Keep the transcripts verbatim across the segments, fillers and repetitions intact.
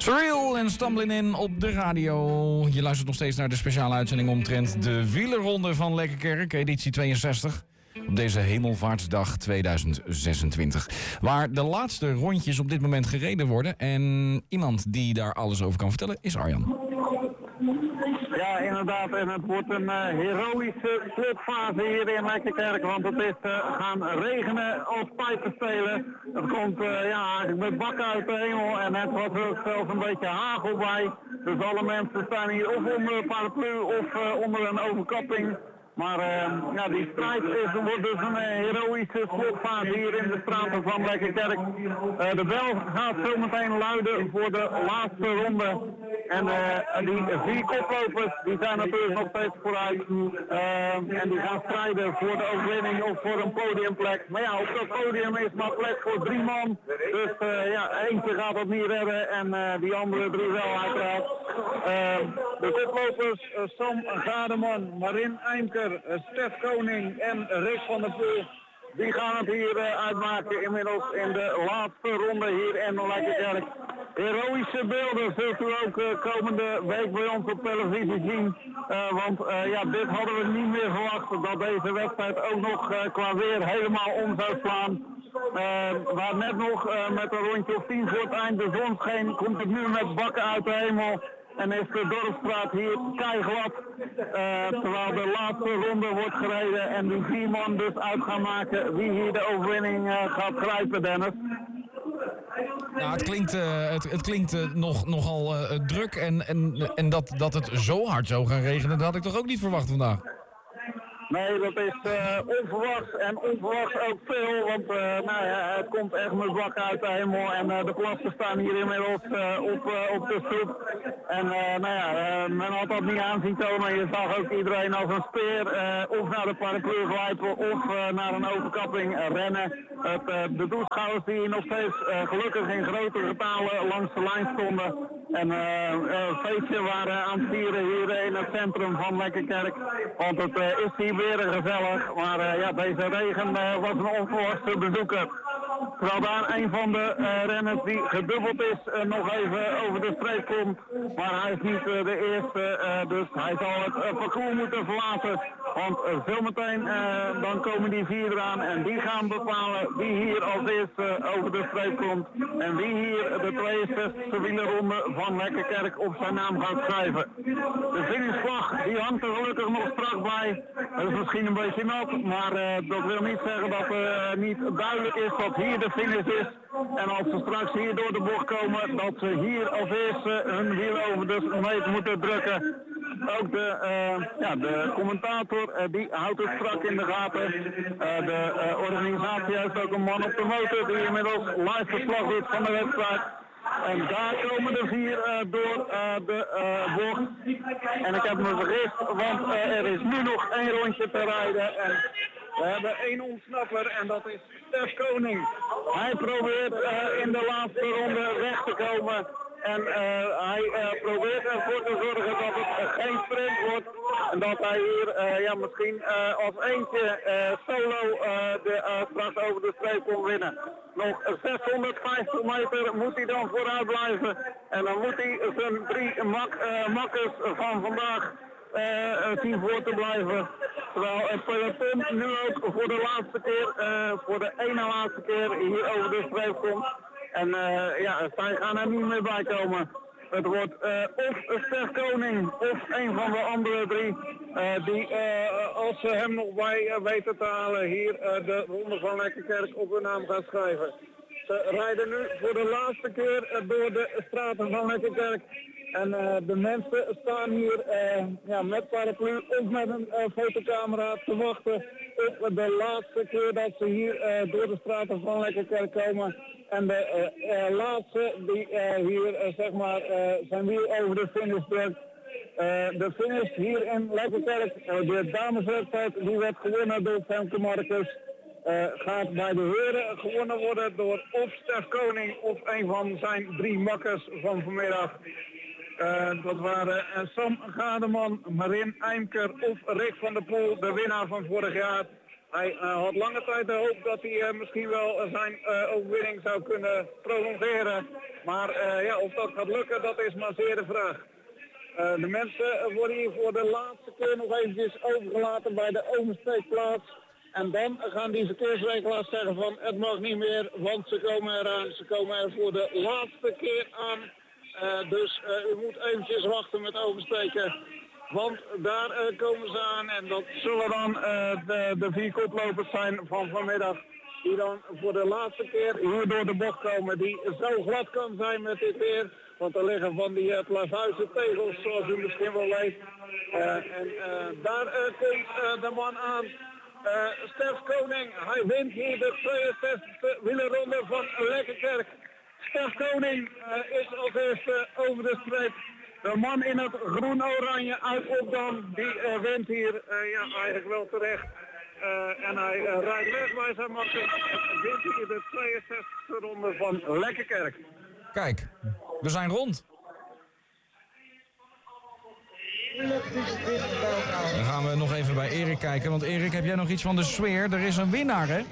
Surreal en Stumbling In op de radio. Je luistert nog steeds naar de speciale uitzending omtrent de wielerronde van Lekkerkerk, editie tweeënzestig. Op deze Hemelvaartsdag tweeduizend zesentwintig. Waar de laatste rondjes op dit moment gereden worden. En iemand die daar alles over kan vertellen is Arjan. Ja, inderdaad. En het wordt een uh, heroïsche slotfase hier in Lekkerkerk. Want het is uh, gaan regenen als pijpenstelen. Het komt uh, ja, eigenlijk met bakken uit de hemel. En het was ook zelfs een beetje hagel bij. Dus alle mensen staan hier of onder een paraplu of uh, onder een overkapping. Maar uh, ja, die strijd is, wordt dus een uh, heroïsche slotfase hier in de straten van Lekkerkerk. Uh, de bel gaat zo meteen luiden voor de laatste ronde. En uh, die vier koplopers die zijn natuurlijk nog steeds vooruit. Uh, en die gaan strijden voor de overwinning of voor een podiumplek. Maar ja, op dat podium is maar plek voor drie man. Dus uh, ja, eentje gaat dat niet redden en uh, die andere drie wel uiteraard. Uh, de koplopers uh, Sam Gademan, Marin Eimker, uh, Stef Koning en Rick van der Poel. Die gaan het hier uh, uitmaken inmiddels in de laatste ronde hier in Lekkerkerk. Heroïsche beelden zult u ook uh, komende week bij ons op televisie zien. Uh, want uh, ja, dit hadden we niet meer verwacht dat deze wedstrijd ook nog uh, qua weer helemaal om zou slaan. Uh, waar net nog uh, met een rondje of tien voor het eind de zon scheen, komt het nu met bakken uit de hemel. En is de Dorpsstraat hier keiglad, uh, terwijl de laatste ronde wordt gereden en die vier man dus uit gaan maken wie hier de overwinning uh, gaat grijpen, Dennis. Nou, het klinkt, uh, het, het klinkt uh, nog, nogal uh, druk en, en, en dat, dat het zo hard zou gaan regenen, dat had ik toch ook niet verwacht vandaag. Nee, dat is uh, onverwachts en onverwachts ook veel, want uh, nou ja, het komt echt met bakken uit de hemel en uh, de plassen staan hier inmiddels uh, op, uh, op de stoep. En uh, nou ja, uh, men had dat niet aan zien komen. Je zag ook iedereen als een speer uh, of naar de paraplu glijden of uh, naar een overkapping uh, rennen. Het, uh, de toeschouwers die nog steeds uh, gelukkig in grote getalen langs de lijn stonden. En uh, uh, feestje waren aan het vieren hier in het centrum van Lekkerkerk. Want het uh, is hier weer gezellig. Maar uh, ja, deze regen uh, was een onverwachte bezoeker. Terwijl daar een van de uh, renners die gedubbeld is uh, nog even over de streep komt. Maar hij is niet uh, de eerste, uh, dus hij zal het uh, parcours moeten verlaten. Want uh, zometeen uh, dan komen die vier eraan en die gaan bepalen wie hier als eerste uh, over de streep komt. En wie hier de tweeënzestigste wielerronde van Lekkerkerk op zijn naam gaat schrijven. De finishvlag die hangt er gelukkig nog strak bij. Dat is misschien een beetje nat, maar uh, dat wil niet zeggen dat er uh, niet duidelijk is dat hier de finish is. En als ze straks hier door de bocht komen, dat ze hier als eerste hun wiel over de meet moeten drukken. Ook de, uh, ja, de commentator uh, die houdt het strak in de gaten. Uh, de uh, organisatie heeft ook een man op de motor die inmiddels live verslag doet van de wedstrijd. En daar komen de vier uh, door uh, de uh, bocht. En ik heb me vergist, want uh, er is nu nog één rondje te rijden. En we hebben één ontsnapper en dat is Stef Koning. Hij probeert uh, in de laatste ronde weg te komen. En uh, hij uh, probeert ervoor te zorgen dat het uh, geen sprint wordt. En dat hij hier uh, ja, misschien uh, als eentje uh, solo uh, de, uh, straks over de streep kon winnen. Nog zeshonderdvijftig meter moet hij dan vooruit blijven. En dan moet hij zijn drie mak, uh, makkers van vandaag uh, zien voor te blijven. Terwijl het peloton nu ook voor de laatste keer, uh, voor de ene laatste keer hier over de streep komt. En uh, ja, zij gaan er niet meer bij komen. Het wordt uh, of Stef Koning of een van de andere drie uh, die uh, als ze hem nog bij uh, weten te halen hier uh, de ronde van Lekkerkerk op hun naam gaan schrijven. Ze rijden nu voor de laatste keer uh, door de straten van Lekkerkerk. En uh, de mensen staan hier uh, ja, met paraplu of met een uh, fotocamera te wachten op de laatste keer dat ze hier uh, door de straten van Lekkerkerk komen. En de uh, uh, laatste die uh, hier uh, zeg maar uh, zijn wiel over de finish drukt. Uh, de finish hier in Lekkerkerk, uh, de dameswedstrijd, die werd gewonnen door Femke Marcus. Uh, gaat bij de heren gewonnen worden door of Stef Koning of een van zijn drie makkers van vanmiddag. Uh, dat waren uh, Sam Gademan, Marin Eimker of Rick van der Poel, de winnaar van vorig jaar. hij uh, had lange tijd de hoop dat hij uh, misschien wel zijn uh, overwinning zou kunnen prolongeren. Maar uh, ja, of dat gaat lukken, dat is maar zeer de vraag. Uh, de mensen worden hier voor de laatste keer nog eventjes overgelaten bij de oversteekplaats. En dan gaan die verkeersregelaars zeggen van het mag niet meer, want ze komen eraan. Ze komen er voor de laatste keer aan. Uh, dus uh, u moet eventjes wachten met oversteken. Want daar uh, komen ze aan en dat zullen dan uh, de, de vier koplopers zijn van vanmiddag. Die dan voor de laatste keer hier door de bocht komen. Die zo glad kan zijn met dit weer. Want er liggen van die uh, plavuizen tegels zoals u misschien wel weet. Uh, en uh, daar uh, komt uh, de man aan. Uh, Stef Koning, hij wint hier de tweeënzestigste wielerronde van Lekkerkerk. Stef Koning uh, is als eerste over de streep. De man in het groen-oranje uit Opdam, die uh, wint hier uh, ja, eigenlijk wel terecht. Uh, en hij uh, rijdt weg bij zijn makker. Wint hier de tweeënzestigste ronde van Lekkerkerk. Kijk, we zijn rond. Dan gaan we nog even bij Erik kijken. Want Erik, heb jij nog iets van de sfeer? Er is een winnaar, hè?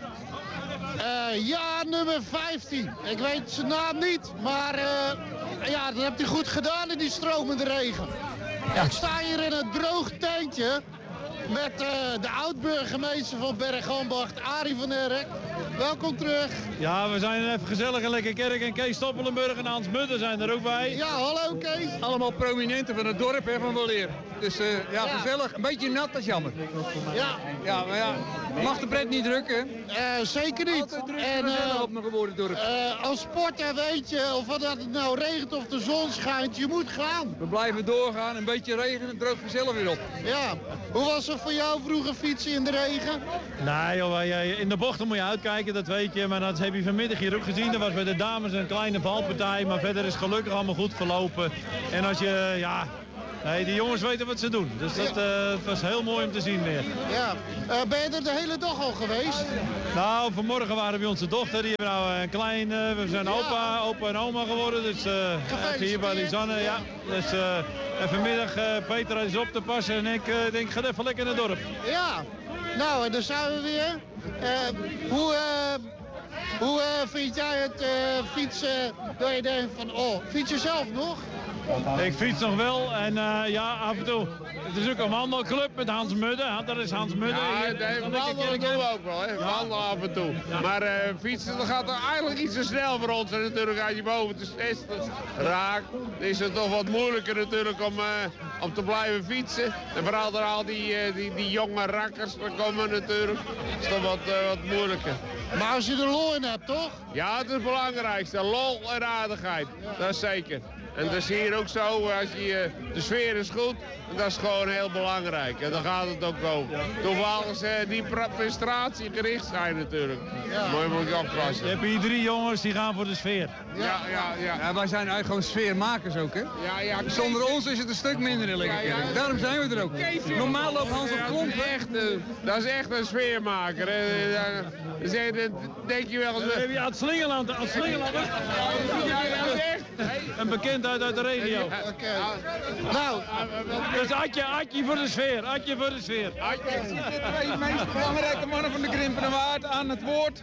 Uh, ja, nummer vijftien. Ik weet zijn naam niet, maar uh, ja, dat hebt hij goed gedaan in die stromende regen. Ja. Ik sta hier in een droog tentje met uh, de oud-burgemeester van Bergambacht, Arie van Erk. Welkom terug. Ja, we zijn even gezellig in Lekkerkerk en Kees Stoppelenburg en Hans Mutter zijn er ook bij. Ja, hallo Kees. Allemaal prominenten van het dorp, hè, van Weleer. Dus uh, ja, ja, gezellig. Een beetje nat, dat is jammer. Ja. Ja, maar ja, mag de pret niet drukken? Uh, zeker niet. En uh, op mijn geboortedorp. Uh, als sporter weet je, of dat het nou regent of de zon schijnt, je moet gaan. We blijven doorgaan, een beetje regen en droogt vanzelf weer op. Ja. Hoe was het voor jou vroeger fietsen in de regen? Nee joh, in de bochten moet je uitkijken, dat weet je. Maar dat heb je vanmiddag hier ook gezien. Er was bij de dames een kleine valpartij, maar verder is het gelukkig allemaal goed verlopen. En als je, ja... Nee, die jongens weten wat ze doen. Dus dat uh, was heel mooi om te zien weer. Ja. Uh, ben je er de hele dag al geweest? Nou, vanmorgen waren we bij onze dochter. Die hebben nou een klein... Uh, we zijn ja. opa, opa en oma geworden. Dus uh, hier bij Lisanne, ja. Dus uh, en vanmiddag uh, Peter is op te passen. En ik uh, denk, ga even lekker naar het dorp. Ja. Nou, en dan zijn we weer. Uh, hoe... Uh... Hoe uh, vind jij het uh, fietsen, dat je denkt van, oh, fiets je zelf nog? Ik fiets nog wel en uh, ja, af en toe. Het is ook een wandelclub met Hans Mudde. Dat is Hans Mudde. Ja, nee, wandelen doen we ook wel, hè. Wandelen af en toe. Ja. Maar uh, fietsen, dat gaat er eigenlijk iets te snel voor ons. En natuurlijk als je boven de zestig raakt, dan is het toch wat moeilijker natuurlijk om, uh, om te blijven fietsen. En vooral door al die, uh, die, die jonge rakkers, daar komen natuurlijk, is toch wat, uh, wat moeilijker. Maar als je er lol in hebt, toch? Ja, het is het belangrijkste. Lol en aardigheid. Ja. Dat is zeker. En dat is hier ook zo, als je, de sfeer is goed, en dat is gewoon heel belangrijk. En daar gaat het ook over. Toevallig uh, die prestatie gericht zijn natuurlijk. Ja. Mooi moet ik oppassen. Je hebt hier drie jongens die gaan voor de sfeer. Ja, ja, ja. ja. ja wij zijn eigenlijk gewoon sfeermakers ook, hè? Ja, ja. Zonder ons is het een stuk minder in Lekkerkerk. Ja, ja. Daarom zijn we er ook. Normaal loopt Hans op klomp. Ja, dat, dat is echt een sfeermaker. Dan denk je wel eens... Heb je aan het Slingeland, aan het Slingeland. Ja, dat is echt. Een bekendheid uit de regio. Oké. Okay. Nou, dus Adje, Adje voor de sfeer, Adje voor de sfeer. Adje. De twee meest belangrijke mannen van de Krimpenerwaard aan het woord.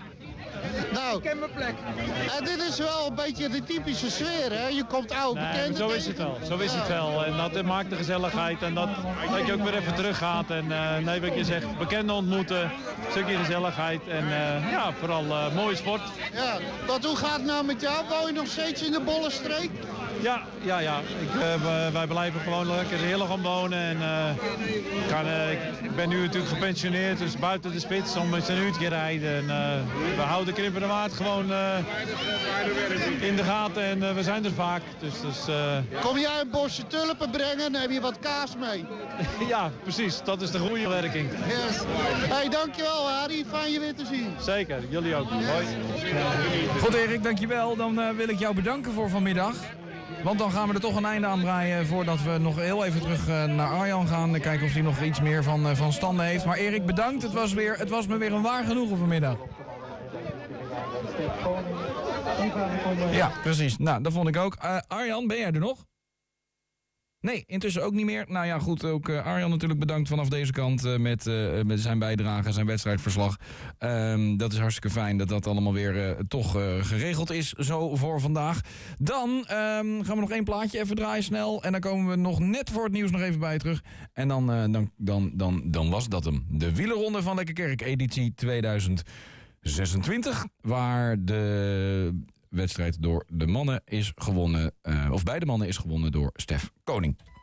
Nou, ik ken mijn plek. En dit is wel een beetje de typische sfeer, hè? Je komt oude nee, bekenden zo is het wel, zo is ja. het wel. En dat maakt de gezelligheid en dat, dat je ook weer even teruggaat. En uh, nee, wat je zegt, bekenden ontmoeten, een stukje gezelligheid en uh, ja, vooral uh, mooie sport. Ja, wat, hoe gaat het nou met jou? Woon je nog steeds in de Bollenstreek? Ja, ja, ja. Ik, uh, wij blijven gewoon lekker in Hillegom wonen. En, uh, ik, kan, uh, ik ben nu natuurlijk gepensioneerd, dus buiten de spits om eens een uurtje rijden. En, uh, we houden Krimpenerwaard gewoon uh, in de gaten en uh, we zijn er vaak. Dus, dus, uh... Kom jij een bosje tulpen brengen, dan heb je wat kaas mee. Ja, precies. Dat is de goede werking. Yes. Hey, dankjewel Harry. Fijn je weer te zien. Zeker. Jullie ook. Yes. Hoi. Goed Erik, dankjewel. Dan uh, wil ik jou bedanken voor vanmiddag. Want dan gaan we er toch een einde aan breien voordat we nog heel even terug uh, naar Arjan gaan. En kijken of hij nog iets meer van, uh, van standen heeft. Maar Erik, bedankt. Het was, weer, het was me weer een waar genoegen vanmiddag. Ja, precies. Nou, dat vond ik ook. Uh, Arjan, ben jij er nog? Nee, intussen ook niet meer. Nou ja, goed, ook uh, Arjan natuurlijk bedankt vanaf deze kant uh, met, uh, met zijn bijdrage, zijn wedstrijdverslag. Um, dat is hartstikke fijn dat dat allemaal weer uh, toch uh, geregeld is, zo voor vandaag. Dan um, gaan we nog één plaatje even draaien snel. En dan komen we nog net voor het nieuws nog even bij terug. En dan, uh, dan, dan, dan, dan was dat hem. De wielerronde van Lekkerkerk, editie tweeduizend zesentwintig. Waar de wedstrijd door de mannen is gewonnen, uh, of bij de mannen is gewonnen door Stef Koning.